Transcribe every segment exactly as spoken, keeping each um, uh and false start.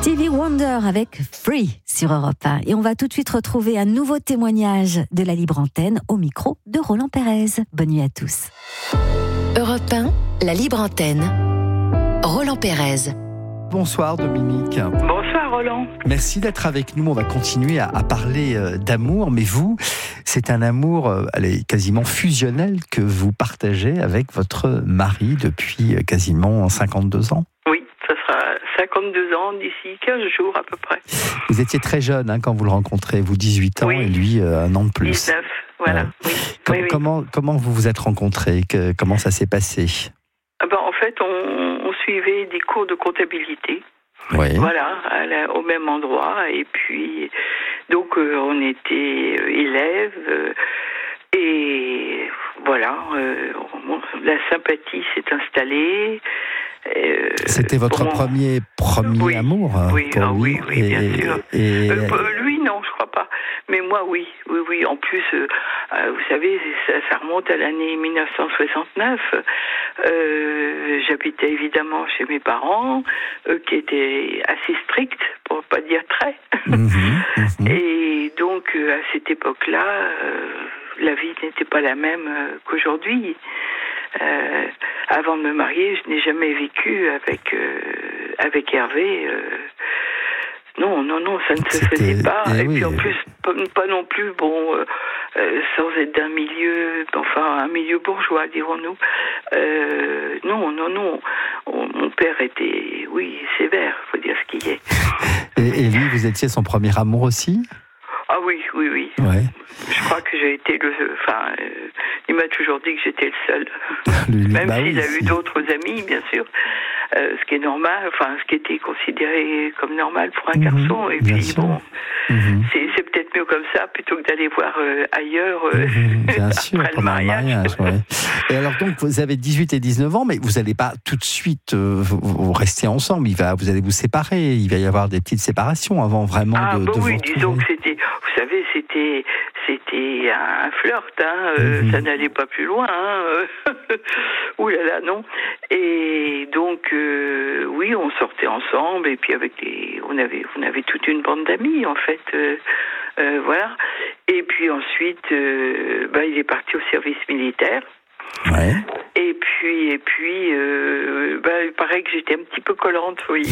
Stevie Wonder avec Free sur Europe un. Et on va tout de suite retrouver un nouveau témoignage de la libre antenne au micro de Roland Pérez. Bonne nuit à tous. Europe un, la libre antenne. Roland Pérez. Bonsoir Dominique. Bonsoir Roland. Merci d'être avec nous. On va continuer à, à parler euh, d'amour, mais vous, c'est un amour euh, allez, quasiment fusionnel que vous partagez avec votre mari depuis euh, quasiment cinquante-deux ans. Oui, ça sera cinquante-deux ans d'ici quinze jours à peu près. Vous étiez très jeune hein, quand vous le rencontrez, vous dix-huit ans oui. et lui euh, un an de plus. dix-neuf, voilà. Ouais. Oui. Com- oui, oui. Comment, comment vous vous êtes rencontrés? que, Comment ça s'est passé? Ah ben, en fait, on, on suivait des cours de comptabilité. Oui. Voilà, à la, au même endroit. Et puis, donc, euh, on était euh, élèves. Euh, et voilà, euh, on, la sympathie s'est installée. Euh, C'était votre bon, premier, premier oui, amour oui, pour ah, lui. oui, oui, bien et, sûr. Et... Euh, lui, non, je crois pas. Mais moi, oui, oui, oui. En plus, euh, euh, vous savez, ça, ça remonte à l'année dix-neuf cent soixante-neuf. Euh, j'habitais évidemment chez mes parents, euh, qui étaient assez stricts, pour pas dire très. Mmh, mmh. Et donc, euh, à cette époque-là, euh, la vie n'était pas la même euh, qu'aujourd'hui. Euh, avant de me marier, je n'ai jamais vécu avec euh, avec Hervé. Euh, non, non, non, ça ne se C'était... faisait pas. Et, Et oui. puis en plus, pas, pas non plus, bon, euh, euh, sans être d'un milieu, enfin un milieu bourgeois, dirons-nous. Euh, non, non, non. On, mon père était, oui, sévère, faut dire ce qu'il est. Et, et lui, vous étiez son premier amour aussi? Ah oui, oui, oui. Ouais. Je crois que j'ai été le... Enfin, euh, il m'a toujours dit que j'étais le seul. Lui, Même bah s'il oui, a eu si. d'autres amis, bien sûr. Euh, ce qui est normal, enfin, ce qui était considéré comme normal pour un Mmh, garçon. Et bien puis, sûr. bon, Mmh. c'est, c'est peut-être mieux comme ça, plutôt que d'aller voir euh, ailleurs euh, Mmh, bien sûr, après le pendant un mariage. mariage. Ouais. Et alors, donc, vous avez dix-huit et dix-neuf ans, mais vous n'allez pas tout de suite euh, vous, vous rester ensemble. Il va, vous allez vous séparer. Il va y avoir des petites séparations avant vraiment Ah, de, bah de oui, vous disons retrouver. que c'était, vous savez, c'était, c'était un flirt, hein, euh, Mhm. ça n'allait pas plus loin, hein, euh, ouh là là, non. Et donc, euh, oui, on sortait ensemble, et puis avec les, on avait, on avait toute une bande d'amis, en fait, euh, euh, voilà. Et puis ensuite, euh, bah, il est parti au service militaire. Ouais. Et puis, et puis, euh, bah, il paraît que j'étais un petit peu collante, oui.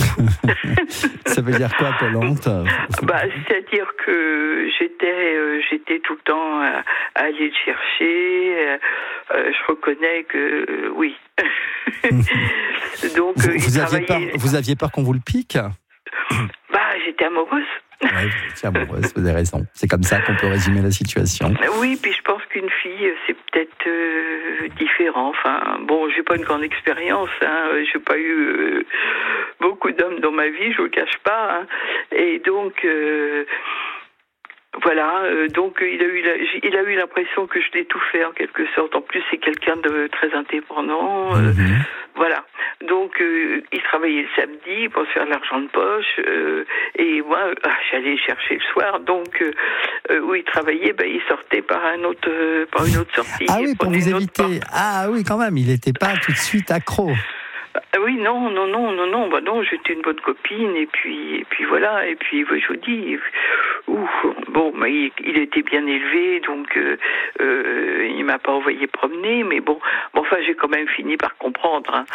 Ça veut dire quoi, collante? Bah, c'est-à-dire que j'étais, euh, j'étais tout le temps à, à aller le chercher. Euh, euh, je reconnais que euh, oui. Donc, Vous, euh, il vous aviez travaillait. peur, vous aviez peur qu'on vous le pique? Bah, j'étais amoureuse. Ouais, vous étiez amoureuse, vous avez raison. C'est comme ça qu'on peut résumer la situation. Oui, puis je pense qu'une fille, c'est peut-être euh, différent. Enfin, bon, j'ai pas une grande expérience. Hein. J'ai pas eu euh, beaucoup d'hommes dans ma vie, je vous le cache pas. Hein. Et donc. Euh, Voilà, euh, donc il a eu la, il a eu l'impression que je l'étouffais en quelque sorte. En plus, c'est quelqu'un de très indépendant. Euh, Mhm. Voilà. Donc euh, il travaillait le samedi pour se faire de l'argent de poche euh, et moi ah, j'allais le chercher le soir. Donc euh, euh, où il travaillait, ben il sortait par un autre, euh, par une autre sortie. Ah oui, pour prenait vous une autre éviter. porte. Ah oui, quand même, il n'était pas tout de suite accro. Ah oui, non, non, non, non, non, bah non, j'étais une bonne copine, et puis, et puis voilà, et puis je vous dis, ouf, bon, bah, il, il était bien élevé, donc euh, euh, il m'a pas envoyé promener, mais bon, bon enfin j'ai quand même fini par comprendre. Hein.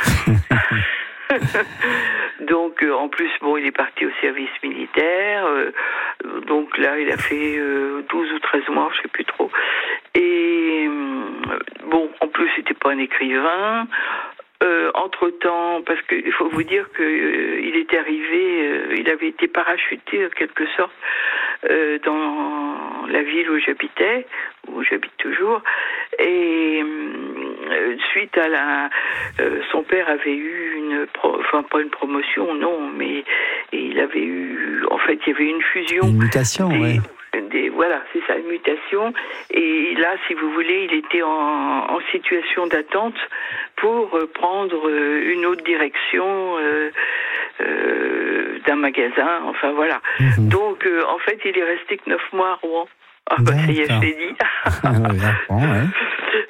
Donc euh, en plus, bon, il est parti au service militaire, euh, donc là il a fait euh, douze ou treize mois, je sais plus trop, et euh, bon, en plus c'était pas un écrivain. Euh, entre-temps, parce qu'il faut vous dire qu'il euh, était arrivé, euh, il avait été parachuté en quelque sorte euh, dans la ville où j'habitais, où j'habite toujours, et euh, suite à la... Euh, son père avait eu une... Pro, enfin, pas une promotion, non, mais il avait eu... En fait, il y avait une fusion... Une mutation, oui. Des, voilà, c'est ça, une mutation. Et là, si vous voulez, il était en, en situation d'attente pour euh, prendre euh, une autre direction euh, euh, d'un magasin. Enfin, voilà. Mmh. Donc, euh, en fait, il est resté que neuf mois à Rouen. Ah bah ça y est, je l'ai dit. ouais.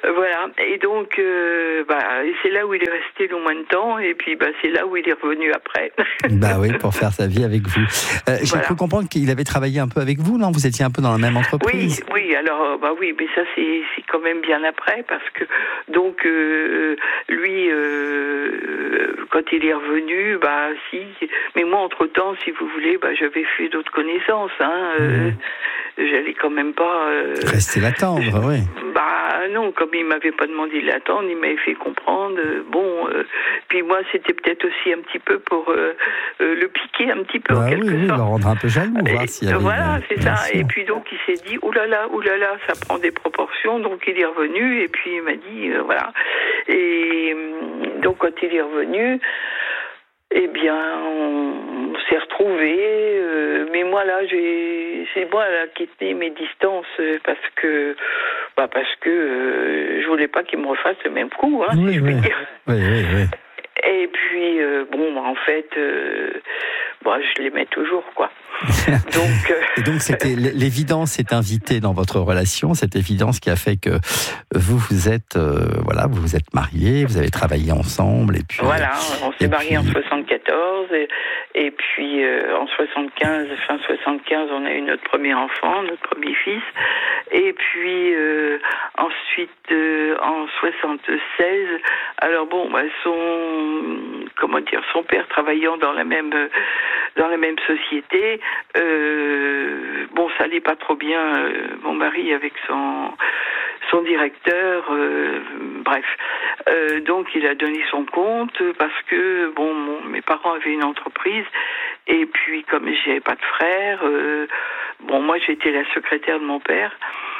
Voilà, et donc, euh, bah, c'est là où il est resté le moins de temps, et puis bah, c'est là où il est revenu après. Bah oui, pour faire sa vie avec vous. Euh, J'ai Voilà. cru comprendre qu'il avait travaillé un peu avec vous, non? Vous étiez un peu dans la même entreprise? Oui, oui, alors, bah oui, mais ça c'est c'est quand même bien après, parce que, donc, euh, lui, euh, quand il est revenu, bah si, mais moi, entre-temps, si vous voulez, bah j'avais fait d'autres connaissances, hein, euh, Mmh. J'allais quand même pas... Euh, Rester l'attendre, oui. Bah non, comme il m'avait pas demandé de l'attendre, il m'avait fait comprendre. Euh, bon, euh, puis moi c'était peut-être aussi un petit peu pour euh, euh, le piquer un petit peu Bah en quelque oui, oui, sorte. le rendre un peu jaloux, voir Et, s'il y avait voilà, une- c'est bien ça. sûr. Et puis donc il s'est dit, oulala, oulala, ça prend des proportions. Donc il est revenu et puis il m'a dit, euh, voilà. Et euh, donc quand il est revenu, eh bien, on, on s'est retrouvés. Euh, mais moi là, j'ai, c'est moi là qui ai tenu mes distances euh, parce que, bah parce que euh, je voulais pas qu'il me refasse le même coup, hein, Oui, si je oui. puis dire. Oui, oui, oui. Et puis euh, bon, en fait, euh, bah, je l'aimais toujours, quoi. Donc, euh, Et donc, c'était l'évidence est invitée dans votre relation, cette évidence qui a fait que vous vous êtes, euh, voilà, vous vous êtes mariés, vous avez travaillé ensemble, et puis voilà, on s'est et mariés puis- en soixante-quatorze, et, et puis euh, en soixante-quinze, fin soixante-quinze, on a eu notre premier enfant, notre premier fils, et puis euh, ensuite euh, en soixante-seize, alors bon, bah, son, comment dire, son père travaillant dans la même, dans la même société. Euh, bon, ça allait pas trop bien, euh, mon mari avec son son directeur, euh, bref. Euh, donc il a donné son compte parce que bon, mon, mes parents avaient une entreprise et puis comme j'avais pas de frère, euh, bon moi j'étais la secrétaire de mon père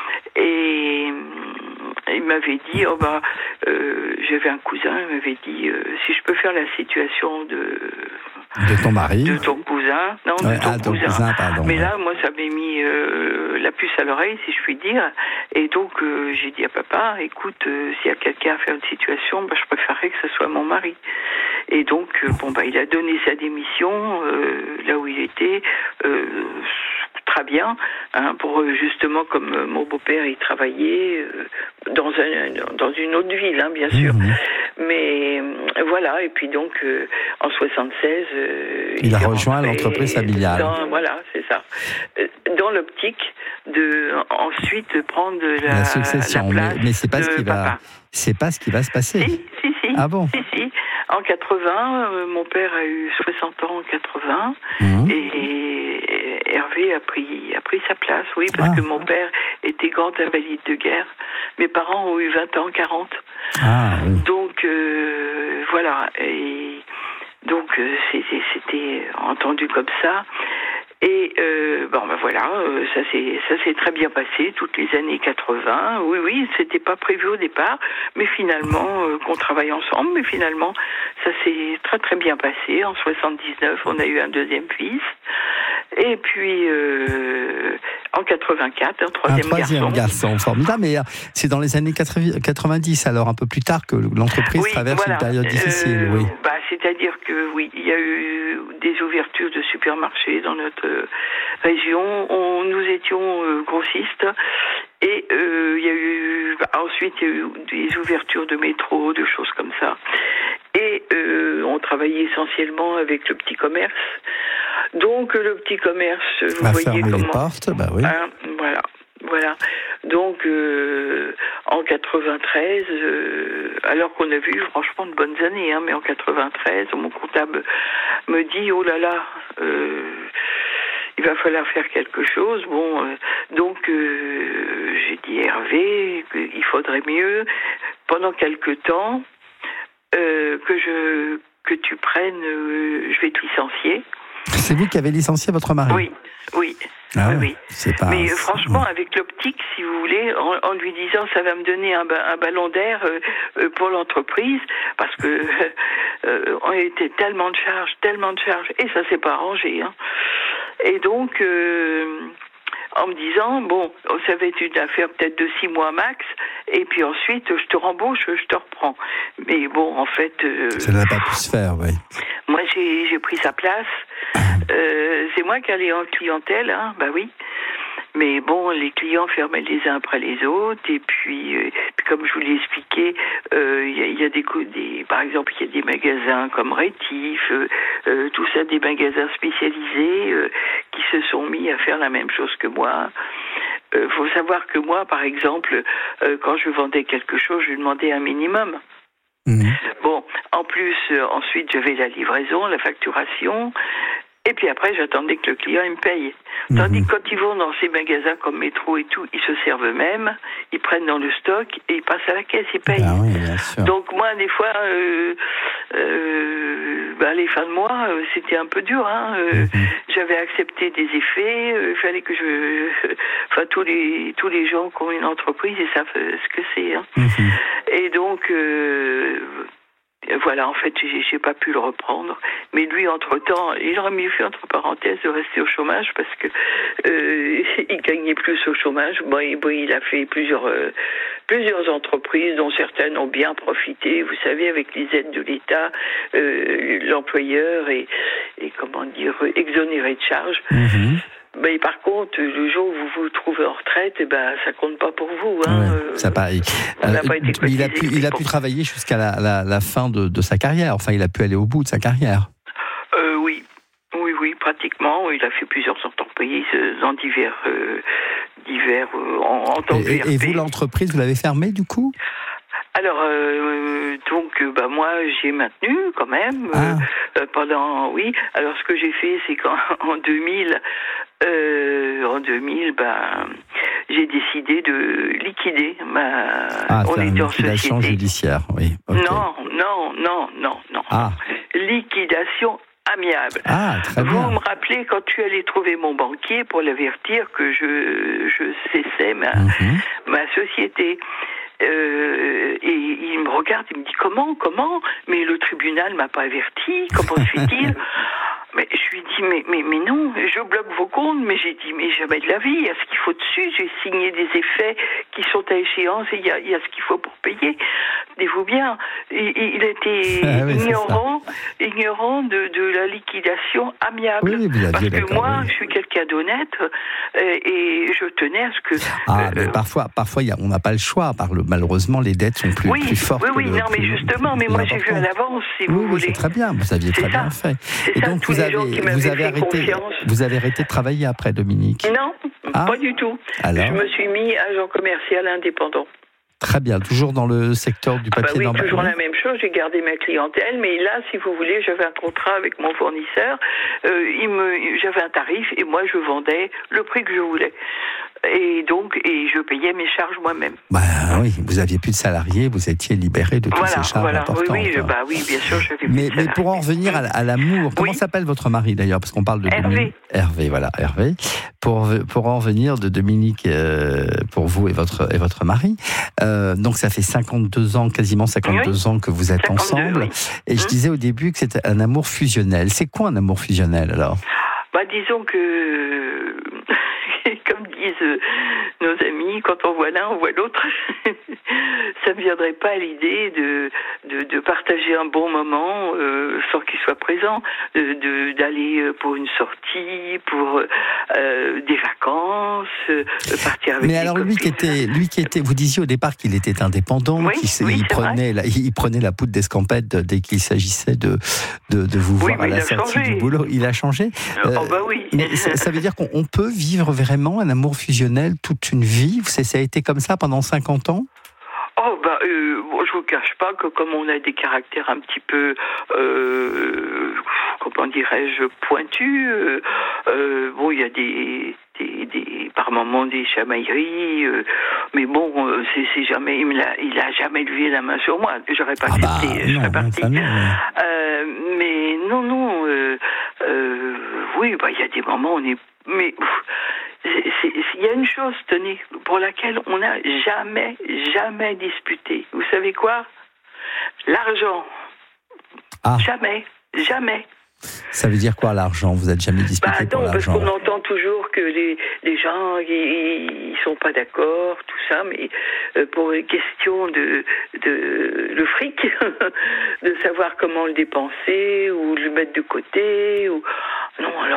et il m'avait dit, oh bah, euh, j'avais un cousin, il m'avait dit, euh, si je peux faire la situation de de ton mari. de ton cousin, non, Ouais, de ton ah, ton cousin. cousin, pardon. Mais ouais. là, moi, ça m'ait mis euh, la puce à l'oreille, si je puis dire. Et donc, euh, j'ai dit à papa, écoute, euh, s'il y a quelqu'un à faire une situation, bah, je préférerais que ce soit mon mari. Et donc, euh, bon, bah, il a donné sa démission euh, là où il était. Euh, très bien, hein, pour euh, justement comme euh, mon beau-père il travaillait euh, dans un dans une autre ville, hein, bien sûr. Mmh. Mais euh, voilà, et puis donc euh, en soixante-seize, euh, Il a est rejoint rentré l'entreprise familiale. dans- voilà, c'est ça. Euh, Dans l'optique de ensuite prendre la, La succession, la place mais, mais c'est pas de ce qui va, papa. c'est pas ce qui va se passer. Si, si, si. Ah bon? Si, si. En quatre-vingts, euh, mon père a eu soixante ans en quatre-vingts, Mmh. et Hervé a pris, a pris sa place, oui, parce Ah. que mon père était grand invalide de guerre. Mes parents ont eu vingt ans, quarante. Ah oui. Donc, euh, voilà. Et donc, euh, c'était, c'était entendu comme ça. Et euh, bon, ben voilà, euh, ça s'est ça s'est très bien passé toutes les années quatre-vingts. Oui, oui, c'était pas prévu au départ, mais finalement euh, qu'on travaille ensemble. Mais finalement, ça s'est très très bien passé. En soixante-dix-neuf, on a eu un deuxième fils. Et puis euh, en quatre-vingt-quatre, un Un troisième, troisième garçon. garçon, formidable. Mais euh, c'est dans les années quatre-vingt-dix, alors un peu plus tard, que l'entreprise Oui, traverse voilà. une période difficile. Euh, Oui. bah, c'est-à-dire que oui, il y a eu des ouvertures de supermarchés dans notre euh, région. On, nous étions euh, grossistes et euh, il y a eu bah, ensuite il y a eu des ouvertures de métro, de choses comme ça. Et euh, on travaillait essentiellement avec le petit commerce. Donc le petit commerce, vous À voyez fermer les comment. portes, bah oui. Hein, voilà, voilà. Donc euh, en quatre-vingt-treize, euh, alors qu'on a vu franchement de bonnes années, hein, mais en quatre-vingt-treize, mon comptable me dit oh là là, euh, il va falloir faire quelque chose. Bon, euh, donc euh, j'ai dit Hervé qu'il faudrait mieux pendant quelque temps euh, que je que tu prennes, euh, je vais te licencier. C'est vous qui avez licencié votre mari? Oui, oui. Ah oui, ouais, oui. c'est pas... Mais euh, franchement, avec l'optique, si vous voulez, en, en lui disant ça va me donner un, ba- un ballon d'air euh, euh, pour l'entreprise, parce que euh, on était tellement de charges, tellement de charges, et ça s'est pas arrangé. Hein. Et donc, euh, en me disant, bon, ça va être une affaire peut-être de six mois max, et puis ensuite, je te rembauche, je te reprends. Mais bon, en fait... Euh, Ça n'a pas pu se faire, oui. moi, j'ai, j'ai pris sa place. Euh, c'est moi qui allais en clientèle, hein, bah oui. Mais bon, les clients fermaient les uns après les autres. Et puis, euh, puis comme je vous l'ai expliqué, il euh, y, y a des, des, par exemple, il y a des magasins comme Rétif, euh, euh, tout ça, des magasins spécialisés euh, qui se sont mis à faire la même chose que moi. Il euh, faut savoir que moi, par exemple, euh, quand je vendais quelque chose, je demandais un minimum. Mmh. Bon, en plus, euh, ensuite, j'avais la livraison, la facturation. Et puis après, j'attendais que le client il me paye. Mmh. Tandis que quand ils vont dans ces magasins comme Métro et tout, ils se servent eux-mêmes, ils prennent dans le stock et ils passent à la caisse et payent. Ah oui, bien sûr. Donc moi, des fois, euh, euh, bah, les fins de mois, euh, c'était un peu dur. Hein. Euh, mmh. J'avais accepté des effets. Il euh, fallait que je... Enfin, tous les, tous les gens qui ont une entreprise, ils savent ce que c'est. Hein. Mmh. Et donc... Euh, Voilà, en fait, j'ai, j'ai pas pu le reprendre. Mais lui, entre-temps, il aurait mieux fait, entre parenthèses, de rester au chômage parce que euh, il gagnait plus au chômage. Bon, il, bon, il a fait plusieurs, euh, plusieurs entreprises dont certaines ont bien profité. Vous savez, avec les aides de l'État, euh, l'employeur est, est, comment dire, exonéré de charges. Mmh. Mais par contre, le jour où vous vous trouvez en retraite, eh ben, ça compte pas pour vous. Hein. Ouais, ça pareil. Euh, pas été il a pu, il a pu travailler jusqu'à la, la, la fin de, de sa carrière. Enfin, il a pu aller au bout de sa carrière. Euh, oui, oui, oui, pratiquement. Il a fait plusieurs entreprises dans divers, euh, divers euh, en, en tant que et, et vous, l'entreprise, vous l'avez fermée du coup ? Alors, euh, donc, bah, moi, j'ai maintenu quand même ah. euh, pendant, oui. Alors, ce que j'ai fait, c'est qu'en en deux mille, euh, en deux mille, ben, j'ai décidé de liquider ma. Ah, on est en liquidation judiciaire, oui. Okay. Non, non, non, non, non. Ah. Liquidation amiable. Ah, très bien. Vous me rappelez quand tu allais trouver mon banquier pour l'avertir que je, je cessais ma, mm-hmm. ma société. Euh, et il me regarde, il me dit comment, comment, mais le tribunal m'a pas averti, comment se fait-il? Mais je lui dis mais, mais, mais non, je bloque vos comptes, mais j'ai dit mais jamais de la vie, il y a ce qu'il faut dessus, j'ai signé des effets qui sont à échéance et il y a, il y a ce qu'il faut pour payer. Dites-vous bien, il, il était ah oui, ignorant, ignorant de, de la liquidation amiable. Oui, vous parce que moi, oui. je suis quelqu'un d'honnête euh, et je tenais à ce que. Ah, euh, mais parfois, parfois, y a, on n'a pas le choix. Par le, malheureusement, les dettes sont plus, oui, plus fortes. Oui, oui, que le, non, mais plus, justement, mais moi j'ai vu à l'avance, si oui, vous oui, voulez. C'est très bien, vous aviez c'est très ça. bien fait. C'est et ça, donc tous vous les avez, gens qui vous avez arrêté, confiance. vous avez arrêté de travailler après, Dominique? Non, ah. pas du tout. Alors je me suis mis agent commercial indépendant. Très bien, toujours dans le secteur du papier ah bah oui, normal. toujours la même chose, j'ai gardé ma clientèle, mais là, si vous voulez, j'avais un contrat avec mon fournisseur, euh, il me, j'avais un tarif et moi je vendais le prix que je voulais. Et donc, et je payais mes charges moi-même. Bah oui, vous aviez plus de salariés, vous étiez libéré de toutes voilà, ces charges voilà. importantes. Oui, oui, je, bah oui, bien sûr, j'avais plus mais, de mais pour en revenir à, à l'amour, comment oui. s'appelle votre mari d'ailleurs? Parce qu'on parle de Hervé. Dominique. Hervé, voilà, Hervé. Pour, pour en revenir de Dominique, euh, pour vous et votre, et votre mari, euh, donc ça fait cinquante-deux ans, quasiment cinquante-deux oui. ans que vous êtes ensemble. Oui. Et hum. je disais au début que c'était un amour fusionnel. C'est quoi un amour fusionnel alors? Bah disons que, comme disent nos amis, quand on voit l'un, on voit l'autre. Ça ne viendrait pas à l'idée de, de, de partager un bon moment euh, sans qu'il soit présent, de, de, d'aller pour une sortie, pour euh, des vacances, euh, partir avec Mais des alors lui qui était, lui qui était, vous disiez au départ qu'il était indépendant, oui, qu'il oui, il prenait, la, il prenait la poudre d'escampette dès qu'il s'agissait de, de, de vous oui, voir à la sortie changé. du boulot. Il a changé. Oh euh, bah oui. Mais ça, ça veut dire qu'on peut vivre vraiment un amour fusionnel toute une vie. Ça, ça a été comme ça pendant cinquante ans? Oh bah euh, bon, je vous cache pas que comme on a des caractères un petit peu euh, comment dirais-je pointus, euh, euh, bon il y a des, des, des par moments des chamailleries, euh, mais bon euh, c'est, c'est jamais il a il a jamais levé la main sur moi, j'aurais pas ah accepté, bah, je non, serais partie. Non, mais... Euh, mais non non, euh, euh, oui bah il y a des moments où on est mais il y a une chose, tenez, pour laquelle on n'a jamais, jamais disputé. Vous savez quoi? L'argent. Ah. Jamais, jamais. Ça veut dire quoi l'argent? Vous n'êtes jamais disputé bah, pour non, l'argent? Parce qu'on entend toujours que les, les gens, ils ne sont pas d'accord, tout ça, mais euh, pour une question de, de le fric, de savoir comment le dépenser, ou le mettre de côté, ou... Non, alors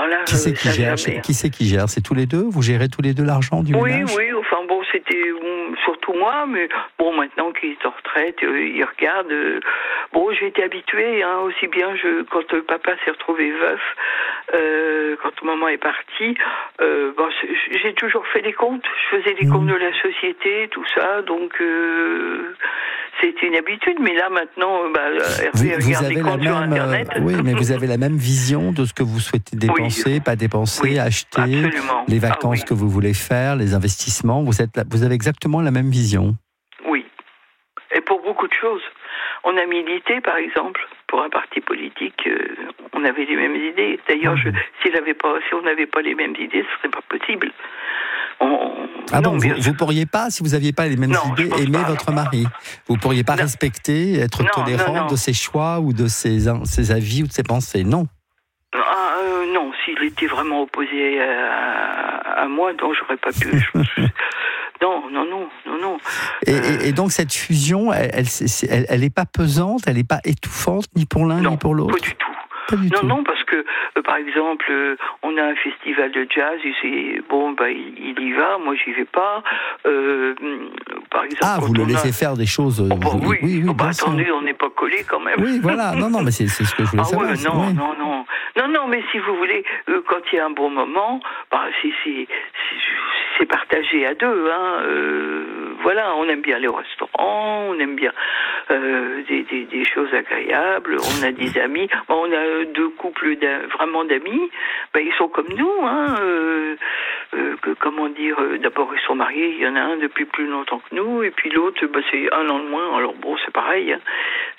là, Qui c'est qui ça gère jamais. Qui c'est qui gère C'est tous les deux? Vous gérez tous les deux l'argent du Oui, ménage? oui, enfin bon, c'était bon, surtout moi, mais bon, maintenant qu'il est en retraite, euh, il regarde. Euh, bon, j'ai été habituée, hein, aussi bien je, quand euh, papa s'est retrouvé veuf, euh, quand maman est partie, euh, bon, j'ai toujours fait les comptes. Je faisais les Mmh. comptes de la société, tout ça, donc euh, c'était une habitude. Mais là, maintenant, euh, bah, Vous, Hervé vous regarde les avez la comptes sur même, Internet. euh, oui, mais vous avez la même vision de ce que vous souhaitez dépenser, Oui. pas dépenser, Oui, acheter, absolument. les vacances Ah oui. que vous voulez faire, les investissements. Vous êtes, là- vous avez exactement la même vision. Oui. Et pour beaucoup de choses. On a milité, par exemple, pour un parti politique, euh, on avait les mêmes idées. D'ailleurs, je, s'il avait pas, si on n'avait pas les mêmes idées, ce serait pas possible. On, Ah non, bon, bien vous, sûr. vous pourriez pas, si vous n'aviez pas les mêmes Non, je idées, pense aimer pas. votre mari. Vous pourriez pas Non. respecter, être Non, tolérante non, non. de ses choix ou de ses, ses avis ou de ses pensées. Non. Ah, euh, non, s'il était vraiment opposé à, à moi, non, j'aurais pas pu. je- non, non, non, non, non. Et, Euh, et- et donc cette fusion, elle, elle, c'est- elle, elle est pas pesante, elle est pas étouffante ni pour l'un non, ni pour l'autre. pas du tout. Pas du Non, tout. non, parce que, euh, par exemple, euh, on a un festival de jazz, et c'est, bon, bah, il, il y va, moi j'y vais pas. Euh, par exemple, Ah, quand vous le on laissez a... faire des choses. Oh, bah, vous- oui, oui, oui, oh, bah, bien sûr. attendez, on n'est pas collés quand même. Oui, voilà. Non, non, mais c'est c'est ce que je voulais Ah savoir. ouais, c'est- non, oui. non, non. Non, non, mais si vous voulez, euh, quand il y a un bon moment, bah, c'est, c'est, c'est, c'est partagé à deux. Hein, euh, voilà, on aime bien les restaurants, on aime bien euh, des, des, des choses agréables, on a des amis. Bon, on a deux couples d'a- vraiment d'amis, bah, ils sont comme nous. Hein, euh, euh, que, comment dire, euh, d'abord ils sont mariés, il y en a un depuis plus longtemps que nous, et puis l'autre, bah, c'est un an de moins, alors bon, c'est pareil. Hein.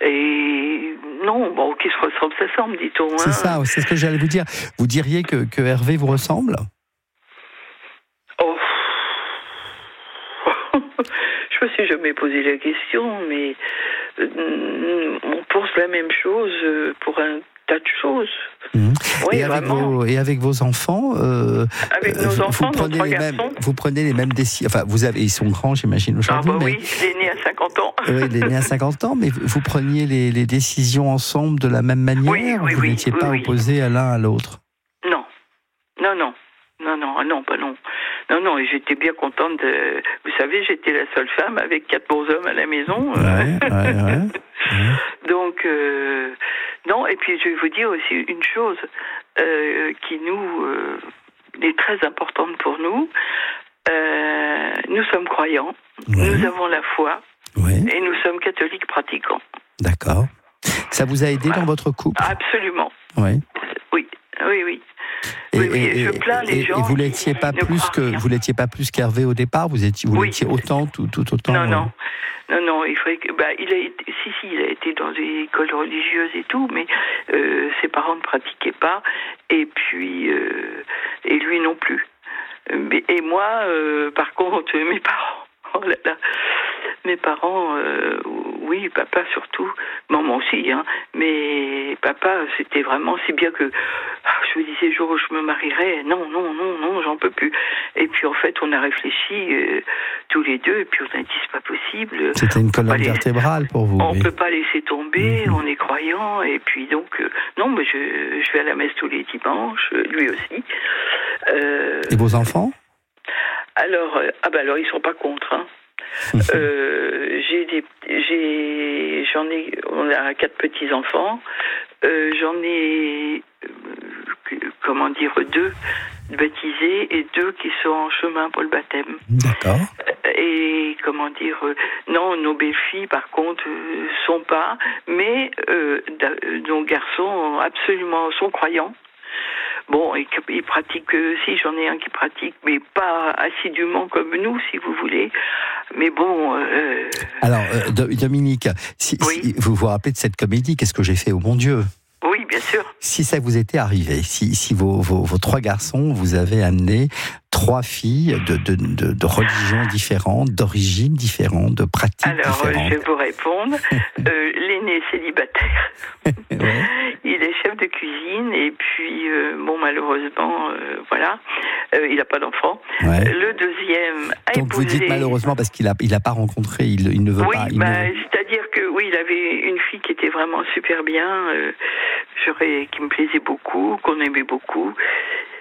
Et non, bon, qui se ressemble, ça semble, dit-on. Hein. C'est ça, c'est ce que j'allais vous dire. Vous diriez que, que Hervé vous ressemble? Oh. Je me suis jamais posé la question, mais euh, on pense la même chose pour un tas de choses. Mmh. Oui, et, avec vraiment. vos, et avec vos enfants, euh, Avec euh, nos vous, enfants, vous nos prenez trois les garçons. mêmes, vous prenez les mêmes décisions. Enfin, vous avez, ils sont grands, j'imagine Ah aujourd'hui. bah mais, oui, il est né à cinquante ans. oui, il est né à cinquante ans, mais vous, vous preniez les, les décisions ensemble de la même manière. Oui, oui, vous oui, n'étiez oui, pas oui. opposés à l'un à l'autre. Non, non, non. Non, non, ah non, pas non. Non, non, et j'étais bien contente de... Vous savez, j'étais la seule femme avec quatre bons hommes à la maison. Ouais, ouais, ouais. ouais. Donc, euh, non, et puis je vais vous dire aussi une chose euh, qui nous euh, est très importante pour nous. Euh, nous sommes croyants, Ouais. nous avons la foi, Ouais, et nous sommes catholiques pratiquants. d'accord. Ça vous a aidé Voilà. dans votre couple? Absolument. Oui. Oui, oui, oui. Et, Oui, oui, et- je plains les et- gens et vous qui l'étiez pas ne plus croient que rien. vous l'étiez pas plus qu'Hervé au départ. Vous étiez vous Oui. l'étiez autant tout tout autant. Non, euh, non, non, non. Il faudrait que, bah, il a été, si, si, il a été dans des écoles religieuses et tout, mais euh, ses parents ne pratiquaient pas, et puis euh, et lui non plus. Mais, et moi, euh, par contre, mes parents, oh là là, mes parents, euh, oui, papa surtout, maman aussi, hein, mais papa, c'était vraiment si bien que ah, je me disais, le jour où je me marierai, non, non, non, non, j'en peux plus. Et puis en fait, on a réfléchi euh, tous les deux, et puis on a dit, c'est pas possible. C'était une colonne Allez. vertébrale pour vous. On oui. peut pas laisser tomber, Mhm. on est croyant, et puis donc, euh, non, mais je, je vais à la messe tous les dimanches, euh, lui aussi. Euh, Et vos enfants? alors, euh, ah bah alors ils sont pas contre, hein. euh, j'ai des, j'ai, j'en ai, on a quatre petits enfants. Euh, j'en ai, euh, comment dire, deux baptisés et deux qui sont en chemin pour le baptême. D'accord. Et comment dire, euh, non, nos belles-filles, par contre, euh, sont pas, mais euh, nos garçons absolument sont croyants. Bon, ils, ils pratiquent, euh, si j'en ai un qui pratique, mais pas assidûment comme nous, si vous voulez. Mais bon. Euh... Alors, euh, Dominique, si, Oui. si vous vous rappelez de cette comédie, Qu'est-ce que j'ai fait au bon Dieu? Oui, bien sûr. Si ça vous était arrivé, si, si vos, vos, vos trois garçons vous avaient amené trois filles de, de, de, de religions différentes, d'origines différentes, de pratiques Alors, euh, différentes. je vais vous répondre. euh, L'aîné est célibataire. Ouais. Il est chef de cuisine et puis, euh, bon, malheureusement, euh, voilà, euh, il n'a pas d'enfant. Ouais. Le deuxième a Donc épousé... vous dites malheureusement parce qu'il n'a il a pas rencontré, il, il ne veut Oui, pas. il bah, ne veut- c'est-à-dire que oui, il avait une fille qui était vraiment super bien, euh, j'aurais, qui me plaisait beaucoup, qu'on aimait beaucoup.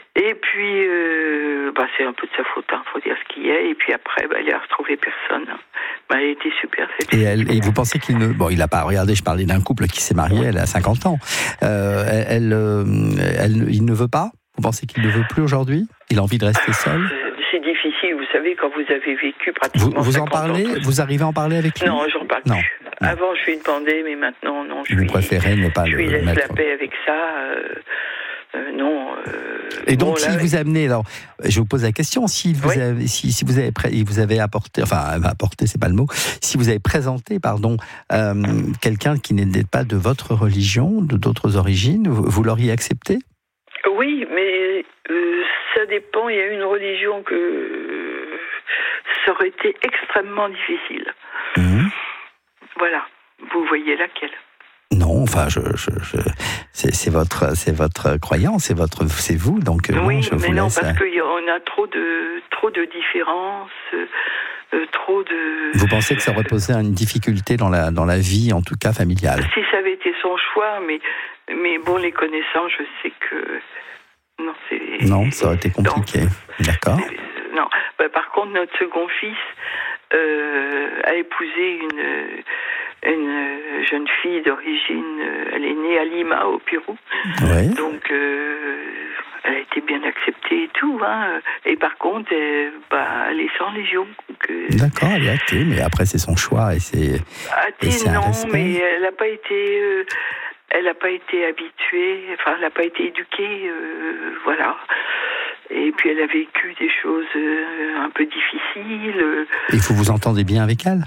Et puis, euh, bah, c'est un peu de sa faute, hein, faut dire ce qu'il y a. Et puis après, bah, il a retrouvé personne. Bah, elle était super. Cette et, elle, et vous pensez qu'il ne... Bon, il n'a pas... Regardez, je parlais d'un couple qui s'est marié, elle a cinquante ans. Euh, elle, euh, elle, il ne veut pas? Vous pensez qu'il ne veut plus aujourd'hui? Il a envie de rester seul? C'est difficile, vous savez, quand vous avez vécu pratiquement Vous, vous en cinquante parlez? ans. Vous arrivez à en parler avec lui? Non, j'en parle non. plus. Non. Avant, je lui demandais, mais maintenant, non. Je vous lui, préférez ne pas je le lui laisse mettre. la paix avec ça. Euh, euh, non. Euh, Et donc, bon, s'il là, vous a amené, alors, je vous pose la question, si vous, oui. avez, si, si vous avez, il vous avez apporté, enfin, apporté, c'est pas le mot, si vous avez présenté, pardon, euh, quelqu'un qui n'était pas de votre religion, de d'autres origines, vous, vous l'auriez accepté? Oui, mais euh, ça dépend. Il y a une religion que euh, ça aurait été extrêmement difficile. Mmh. Voilà. Vous voyez laquelle? Non, enfin, je, je, je c'est, c'est votre, c'est votre croyance, c'est votre, c'est vous, donc. Oui, non, je mais vous non, laisse... parce qu'on a trop de, trop de différences, euh, trop de. Vous pensez que ça aurait posé une difficulté dans la, dans la vie, en tout cas familiale? Si ça avait été son choix, mais, mais bon, les connaissant, je sais que non, c'est. Non, ça aurait été compliqué. Non. D'accord. C'est, non, bah, par contre, notre second fils euh, a épousé une. une jeune fille d'origine, elle est née à Lima, au Pérou. Oui. Donc, euh, elle a été bien acceptée et tout. Hein. Et par contre, elle, bah, elle est sans légion. Donc, euh, d'accord, elle est athée, mais après, c'est son choix et c'est. Athée, et c'est non, un respect. mais elle n'a pas été. Euh, elle n'a pas été habituée, enfin, elle n'a pas été éduquée, euh, voilà. Et puis, elle a vécu des choses euh, un peu difficiles. Et vous vous entendez bien avec elle?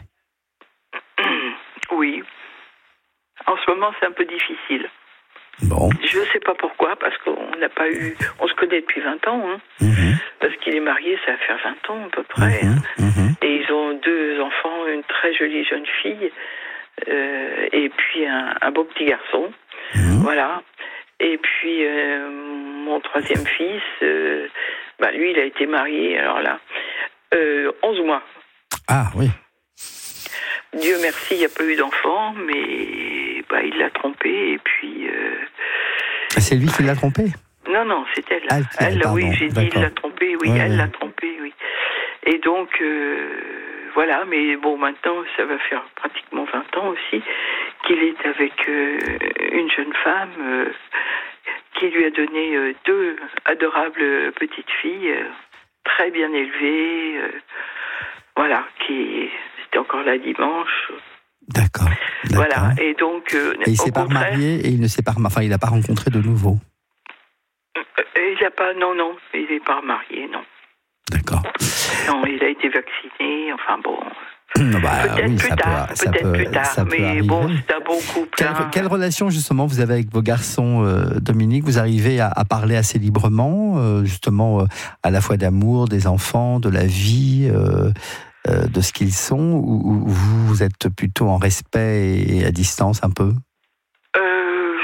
Oui. En ce moment, c'est un peu difficile. Bon. Je ne sais pas pourquoi, parce qu'on n'a pas eu... On se connaît depuis vingt ans, hein. Mmh. Parce qu'il est marié, ça va faire vingt ans à peu près. Mmh. Mmh. Et ils ont deux enfants, une très jolie jeune fille, euh, et puis un, un beau petit garçon. Mmh. Voilà. Et puis, euh, mon troisième fils, euh, bah, lui, il a été marié, alors là, euh, onze mois. Ah, oui. Dieu merci, il n'y a pas eu d'enfant, mais bah, il l'a trompé, et puis... Euh... C'est lui qui l'a trompé? Non, non, c'est elle. Ah, elle, pardon, oui, j'ai dit, il l'a trompé, oui, ouais, elle ouais. l'a trompé, oui. Et donc, euh, voilà, mais bon, maintenant, ça va faire pratiquement vingt ans aussi, qu'il est avec euh, une jeune femme euh, qui lui a donné euh, deux adorables petites filles, euh, très bien élevées, euh, voilà, qui... C'était encore là dimanche. D'accord. d'accord. Voilà. Et donc. Euh, et il s'est pas marié et il ne s'est pas, enfin, il n'a pas rencontré de nouveau. Euh, il n'a pas, non, non, il n'est pas marié, non. D'accord. Non, il a été vacciné. Enfin bon. Bah, peut-être oui, plus ça tard, peut, ça peut-être peut, plus tard, ça mais peut arriver. bon, c'est un bon couple. Quelle, hein. quelle relation justement vous avez avec vos garçons, euh, Dominique? Vous arrivez à, à parler assez librement, euh, justement, euh, à la fois d'amour, des enfants, de la vie, euh, euh, de ce qu'ils sont, ou, ou vous, vous êtes plutôt en respect et à distance un peu? euh,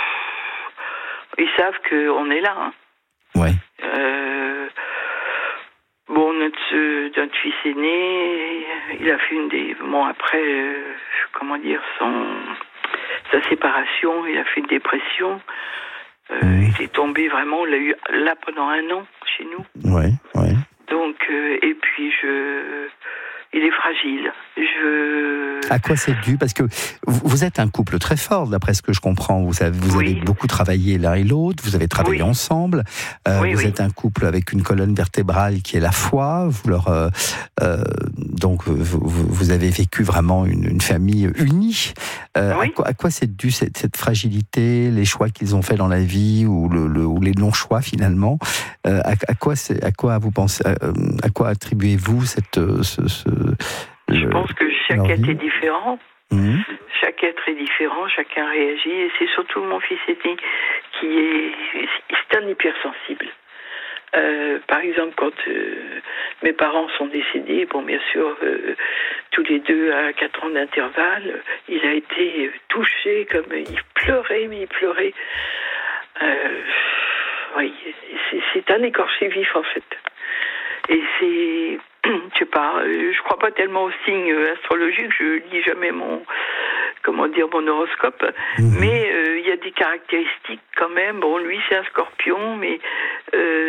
Ils savent qu'on est là. Hein. Ouais. Euh, bon, notre, notre fils aîné, il a fait une des... Bon, après, euh, comment dire, son, sa séparation, il a fait une dépression. Euh, mmh. Il est tombé vraiment, on l'a eu là pendant un an chez nous. Ouais, ouais. Donc, euh, et puis je... Il est fragile. Je... À quoi c'est dû? Parce que vous êtes un couple très fort, d'après ce que je comprends. Vous avez, vous oui. avez beaucoup travaillé l'un et l'autre, vous avez travaillé oui. ensemble. Euh, oui, vous oui. êtes un couple avec une colonne vertébrale qui est la foi. Vous leur, euh, euh, donc, vous, vous avez vécu vraiment une, une famille unie. Euh, oui. À quoi, à quoi c'est dû cette, cette fragilité, les choix qu'ils ont faits dans la vie ou, le, le, ou les non-choix finalement? euh, à, à quoi c'est, à quoi vous pensez, à, à quoi attribuez-vous cette, ce, ce Je le, pense que chaque être est différent. Mmh. Chaque être est différent, chacun réagit. Et c'est surtout mon fils aîné qui est... C'est un hypersensible. Euh, par exemple, quand euh, mes parents sont décédés, bon, bien sûr, euh, tous les deux à quatre ans d'intervalle, il a été touché, comme il pleurait, mais il pleurait. Euh, oui, c'est, c'est un écorché vif, en fait. Et c'est... Je sais pas, je crois pas tellement aux signes astrologiques, je lis jamais mon, comment dire, mon horoscope, mmh. mais il euh, y a des caractéristiques quand même. Bon, lui c'est un scorpion, mais euh,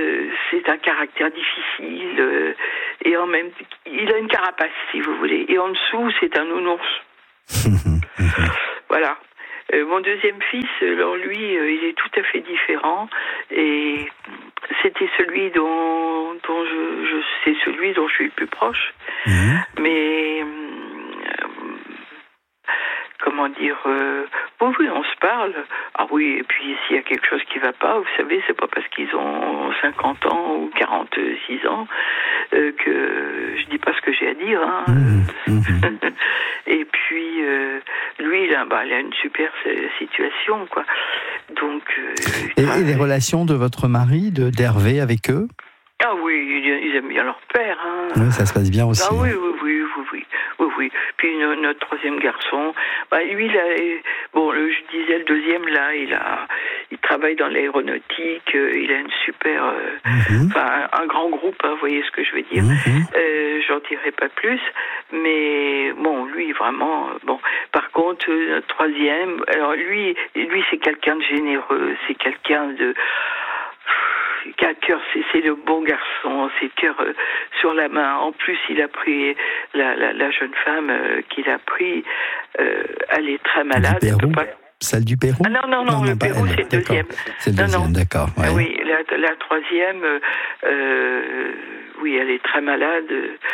c'est un caractère difficile euh, et en même il a une carapace, si vous voulez. Et en dessous, c'est un nounours. Voilà. Euh, mon deuxième fils, alors lui, euh, il est tout à fait différent et c'était celui dont, dont je, je c'est celui dont je suis le plus proche. Mmh. Mais euh, comment dire, euh, bon, oui, on se parle. Ah oui, et puis s'il y a quelque chose qui va pas, vous savez, c'est pas parce qu'ils ont cinquante ans ou quarante-six ans euh, que je dis pas ce que j'ai à dire. Hein. Mmh, mmh. Et puis, euh, lui, il a, bah, il a une super situation, quoi. Donc. Euh, et, et les relations de votre mari, de d'Hervé, avec eux? Ah oui, ils aiment bien leur père. Hein. Oui, ça se passe bien aussi. Ah oui, oui, oui, oui, oui, oui, oui. Puis no, notre troisième garçon, bah, lui, il a, bon, le, je disais le deuxième, là, il a, il travaille dans l'aéronautique, euh, il a une super, euh, mm-hmm. enfin, un, un grand groupe, hein, vous voyez ce que je veux dire. Mm-hmm. Euh, j'en dirai pas plus, mais bon, lui, vraiment, bon. Par contre, notre troisième, alors lui, lui, c'est quelqu'un de généreux, c'est quelqu'un de qui a cœur, c'est, c'est le bon garçon, c'est cœur euh, sur la main. En plus, il a pris la, la, la jeune femme euh, qu'il a pris, euh, elle est très malade. Du Pérou, pas... Celle du Pérou? Ah non, non, non, non le Pérou, elle, c'est le deuxième. C'est le deuxième, non, non. D'accord. Ouais. Oui, la, la troisième, euh, oui, elle est très malade.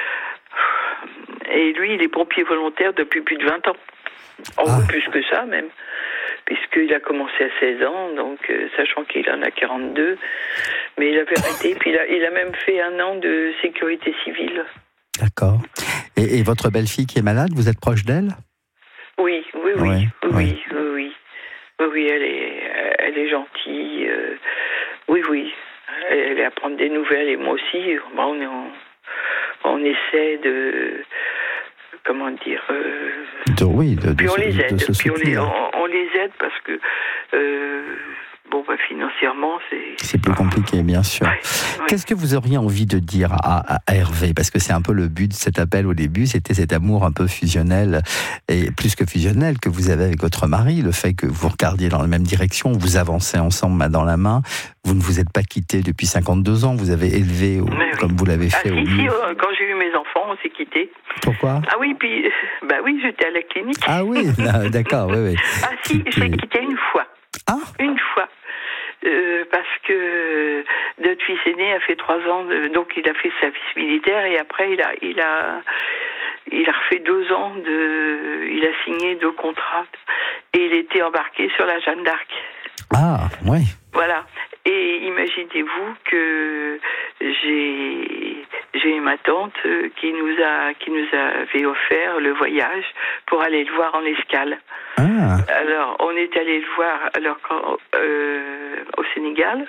Et lui, il est pompier volontaire depuis plus de vingt ans. Oh, ah. Plus que ça, même. Puisqu'il a commencé à seize ans, donc euh, sachant qu'il en a quarante-deux, mais il avait arrêté, puis il a, il a même fait un an de sécurité civile. D'accord. Et, et votre belle-fille qui est malade, vous êtes proche d'elle? Oui, oui, oui, ouais, oui, ouais. oui, oui, oui, oui, elle est, elle est gentille, euh, oui, oui, elle, elle est à prendre des nouvelles, et moi aussi, bon, on, est en, on essaie de... Comment dire euh... de, Oui, de, de puis on se, les aide, de puis on les, on, on les aide parce que euh, bon, bah, financièrement, c'est c'est plus compliqué, bien sûr. Ouais, ouais. Qu'est-ce que vous auriez envie de dire à, à Hervé? Parce que c'est un peu le but de cet appel au début, c'était cet amour un peu fusionnel et plus que fusionnel que vous avez avec votre mari, le fait que vous regardiez dans la même direction, vous avancez ensemble main dans la main. Vous ne vous êtes pas quittés depuis cinquante-deux ans, vous avez élevé au, oui. comme vous l'avez fait. Ah, au si, si, euh, quand j'ai eu mes enfants, on s'est quittés. Pourquoi? Ah oui, puis, bah oui, j'étais à la clinique. Ah oui, là, d'accord, oui, oui. Ah si, je l'ai quitté une fois. Ah? Une fois. Euh, parce que notre fils aîné a fait trois ans, de, donc il a fait service militaire et après il a, il a, il a refait deux ans de, il a signé deux contrats et il était embarqué sur la Jeanne d'Arc. Ah, oui. Voilà. Et imaginez-vous que j'ai j'ai ma tante qui nous a qui nous avait offert le voyage pour aller le voir en escale. Ah. Alors on est allé le voir alors quand, euh, au Sénégal.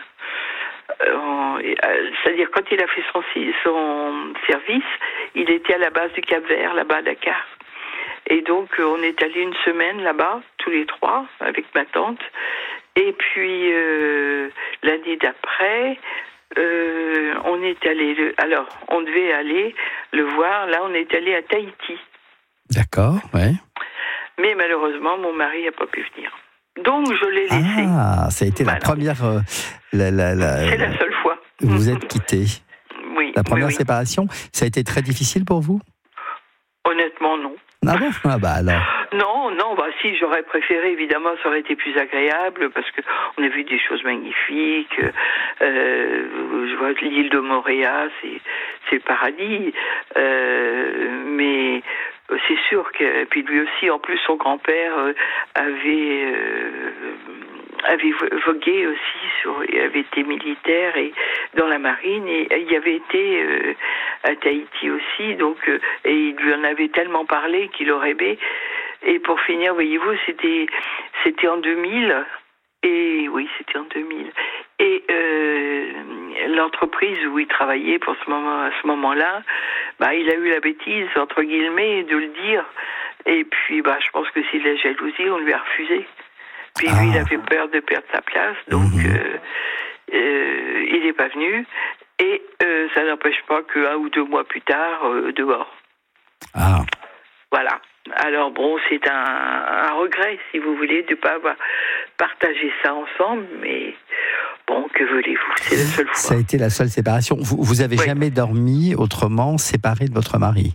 Euh, c'est-à-dire quand il a fait son son service, il était à la base du Cap-Vert, là-bas à Dakar. Et donc on est allé une semaine là-bas tous les trois avec ma tante. Et puis euh, l'année d'après, euh, on est allé. Le, alors, on devait aller le voir. Là, on est allé à Tahiti. D'accord, ouais. Mais malheureusement, mon mari n'a pas pu venir. Donc, je l'ai laissé. Ah, ça a été voilà. la première. Euh, la, la, la, C'est la seule fois. Vous êtes quittés. Oui. La première oui, oui. séparation, ça a été très difficile pour vous? Honnêtement, non. Ah bon? Ah bah alors. Non, non, bah si, j'aurais préféré, évidemment, ça aurait été plus agréable, parce que on a vu des choses magnifiques, euh, je vois l'île de Mooréa, c'est, c'est le paradis, euh, mais c'est sûr que, puis lui aussi, en plus, son grand-père euh, avait, euh, avait vogué aussi, sur, il avait été militaire et dans la marine, et il avait été euh, à Tahiti aussi, donc, euh, et il lui en avait tellement parlé qu'il aurait aimé. Et pour finir, voyez-vous, c'était, c'était en deux mille, et oui, c'était en deux mille. Et euh, l'entreprise où il travaillait pour ce moment, à ce moment-là, bah, il a eu la bêtise, entre guillemets, de le dire. Et puis, bah, je pense que c'est de la jalousie, on lui a refusé. Puis ah. lui, il avait peur de perdre sa place, donc mmh. euh, euh, il n'est pas venu. Et euh, ça n'empêche pas qu'un ou deux mois plus tard, euh, dehors. Ah. Voilà. Alors bon, c'est un, un regret, si vous voulez, de ne pas avoir partagé ça ensemble, mais bon, que voulez-vous, c'est la seule fois. Ça a été la seule séparation. Vous, vous avez oui. jamais dormi autrement séparé de votre mari?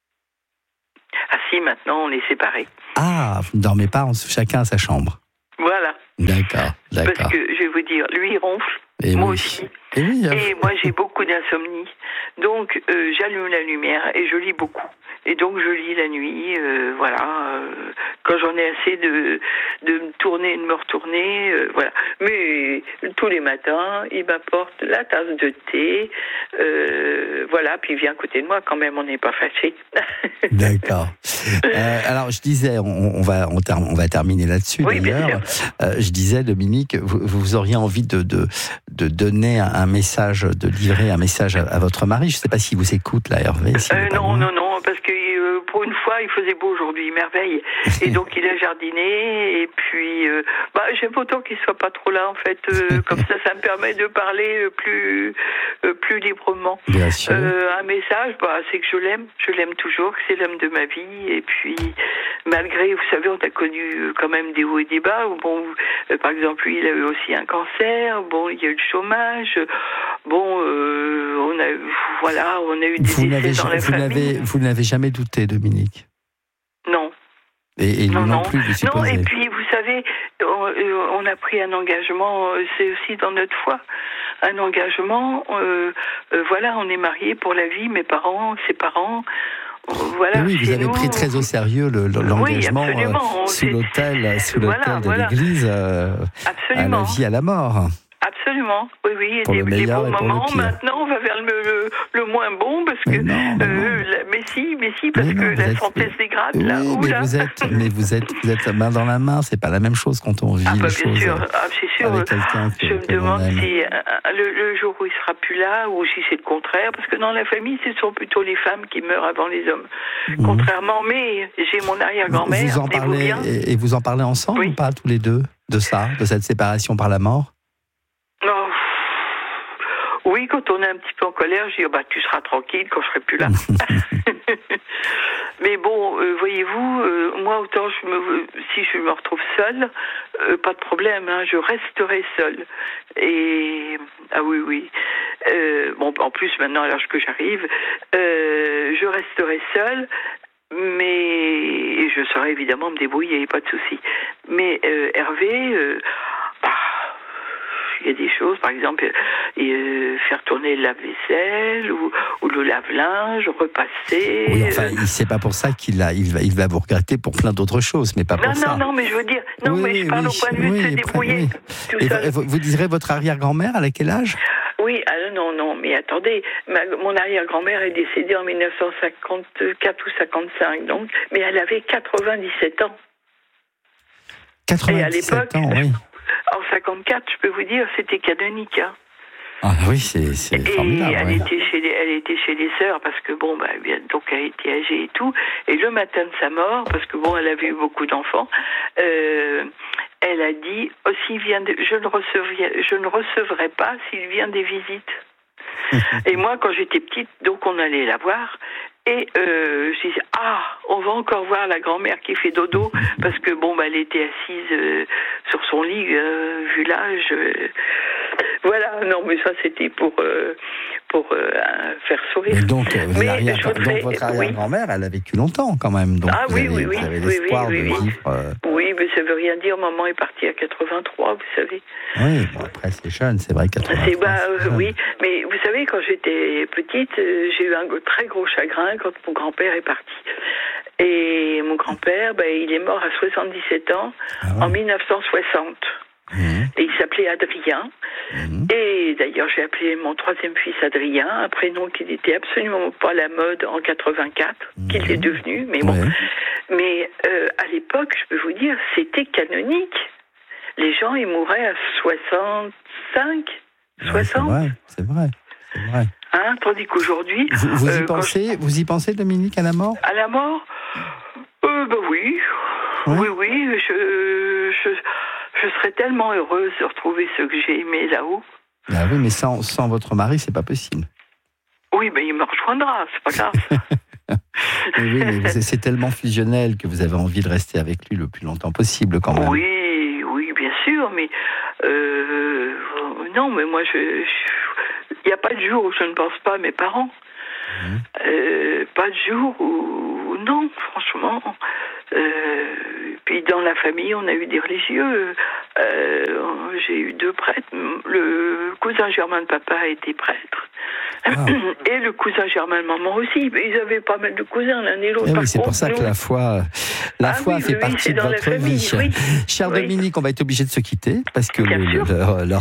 Ah si, maintenant on est séparés. Ah, vous ne dormez pas en, chacun à sa chambre? Voilà. D'accord, d'accord. Parce que, je vais vous dire, lui il ronfle, Et moi oui. aussi. Et, oui, Et moi j'ai beaucoup d'insomnie. Donc euh, j'allume la lumière et je lis beaucoup. Et donc je lis la nuit, euh, voilà. Euh, quand j'en ai assez de, de me tourner, de me retourner, euh, voilà. Mais tous les matins, il m'apporte la tasse de thé, euh, voilà. Puis il vient à côté de moi quand même, on n'est pas fâchés. D'accord. Euh, alors je disais, on, on va on, ter- on va terminer là-dessus Oui, d'ailleurs. Euh, je disais, Dominique, vous, vous auriez envie de, de de donner un message, de livrer un message à, à votre mari. Je ne sais pas s'il vous écoute là, Hervé. Si Euh, non, non, non, parce que euh, pour une fois, il faisait beau aujourd'hui, merveille. Et donc, il a jardiné. Et puis, euh, bah, j'aime autant qu'il soit pas trop là, en fait. Euh, comme ça, ça me permet de parler plus, euh, plus librement. Bien sûr. Euh, un message, bah, c'est que je l'aime. Je l'aime toujours, que c'est l'homme de ma vie. Et puis, malgré, vous savez, on a connu quand même des hauts et des bas. Bon, euh, par exemple, lui, il a eu aussi un cancer. Bon, il y a eu le chômage. Bon, euh, on a, voilà, on a eu des Vous n'avez, décès dans la vous, famille. n'avez, vous n'avez jamais douté, Dominique? Non. Et, et non, lui non, non plus, je suppose. Non, et puis, vous savez, on, on a pris un engagement, c'est aussi dans notre foi, un engagement, euh, euh, voilà, on est mariés pour la vie, mes parents, ses parents, voilà. Oui, vous avez nous, pris très au sérieux le, le, l'engagement oui, euh, sous l'autel, sous voilà, l'autel de voilà. l'Église, euh, à la vie, à la mort. Absolument, oui, oui, pour des, le meilleur des bons et pour moments. le pire. Maintenant, on va vers le, le, le moins bon, parce mais que, non, mais, euh, non. La, mais si, mais si, parce mais non, que la êtes, santé se dégrade, oui, là, mais là. vous êtes, mais vous êtes, vous êtes main dans la main, c'est pas la même chose quand on vit ah, bah, les bien choses sûr. Ah, c'est sûr. avec quelqu'un que, je me que demande l'on aime. si euh, le, le jour où il sera plus là, ou si c'est le contraire, parce que dans la famille, ce sont plutôt les femmes qui meurent avant les hommes. Mmh. Contrairement, mais j'ai mon arrière-grand-mère, vous en parlez, bien. Et, et vous en parlez ensemble oui. ou pas, tous les deux, de ça, de cette séparation par la mort? Non. Oui, quand on est un petit peu en colère, je dis, oh, bah, tu seras tranquille quand je serai plus là. Mais bon, euh, voyez-vous, euh, moi, autant je me, si je me retrouve seule, euh, pas de problème, hein, je resterai seule. Et, ah oui, oui. Euh, bon, en plus, maintenant, à l'âge que j'arrive, euh, je resterai seule. Mais je saurais évidemment me débrouiller, pas de souci. Mais euh, Hervé, euh, bah, il y a des choses, par exemple, euh, faire tourner le lave-vaisselle ou, ou le lave-linge, repasser. Oui, enfin, c'est pas pour ça qu'il a, il va, il va vous regretter pour plein d'autres choses, mais pas pour non, ça. Non, non, mais je veux dire, non, oui, mais je parle oui, au point de vue oui, de se débrouiller. Oui. Tout Et seul. vous, vous direz votre arrière-grand-mère, elle a quel âge? Oui, ah non, non, mais attendez, ma, mon arrière-grand-mère est décédée en dix-neuf cent cinquante-quatre ou cinquante-cinq, donc, mais elle avait quatre-vingt-dix-sept ans. quatre-vingt-dix-sept ans, oui. En cinquante-quatre, je peux vous dire, c'était canonique. Hein. Ah oui, c'est, c'est et formidable. Elle, ouais. était chez les, elle était chez les sœurs parce que bon, bah, donc elle était âgée et tout. Et le matin de sa mort, parce que bon, elle avait eu beaucoup d'enfants, euh, elle a dit aussi vient de, je ne recevrai, je ne recevrai pas s'il vient des visites. Et moi, quand j'étais petite, donc on allait la voir. Et euh, je disais, ah, on va encore voir la grand-mère qui fait dodo, parce que bon, bah, elle était assise euh, sur son lit, euh, vu l'âge. Euh, voilà, non, mais ça, c'était pour, euh, pour euh, faire sourire. Mais donc, vous mais arrière, voudrais, donc votre arrière-grand-mère, oui. elle a vécu longtemps quand même. Donc ah vous oui, avez, oui, oui. Vous avez oui, l'espoir oui, oui, de oui. vivre. Euh... Oui, mais ça veut rien dire. Maman est partie à quatre-vingt-trois, vous savez. Oui, bon, après, c'est jeune, c'est vrai, quatre-vingt-trois. C'est, bah, euh, oui, mais vous savez, quand j'étais petite, euh, j'ai eu un très gros chagrin quand mon grand-père est parti. Et mon grand-père, bah, il est mort à soixante-dix-sept ans, ah ouais. en dix-neuf cent soixante. Mmh. Et il s'appelait Adrien. Mmh. Et d'ailleurs, j'ai appelé mon troisième fils Adrien, un prénom qui n'était absolument pas à la mode en quatre-vingt-quatre, mmh. qu'il est devenu. Mais bon, ouais. mais euh, à l'époque, je peux vous dire, c'était canonique. Les gens, ils mouraient à soixante-cinq, soixante. Ouais, c'est vrai, c'est vrai. C'est vrai. Hein, tandis qu'aujourd'hui... Vous, vous, y euh, pensez, je... vous y pensez, Dominique, à la mort? À la mort euh, Ben oui. Ouais. Oui, oui. Je, je, je serais tellement heureuse de retrouver ceux que j'ai aimés là-haut. Ah oui, mais sans, sans votre mari, c'est pas possible. Oui, mais il me rejoindra, c'est pas grave. oui, mais c'est tellement fusionnel que vous avez envie de rester avec lui le plus longtemps possible, quand même. Oui, oui, bien sûr, mais Euh, non, mais moi, je, il n'y a pas de jour où je ne pense pas à mes parents. Mmh. Euh, pas de jour où, non, franchement. Euh, puis dans la famille, on a eu des religieux. Euh, j'ai eu deux prêtres. Le cousin germain de papa a été prêtre. Ah. Et le cousin germain de maman aussi. Ils avaient pas mal de cousins l'un et l'autre. Eh oui, c'est pour ça nous... que la foi, la ah, foi oui, fait oui, partie de votre famille, vie. Oui. Cher oui. Dominique, on va être obligé de se quitter parce que le, le, leur, leur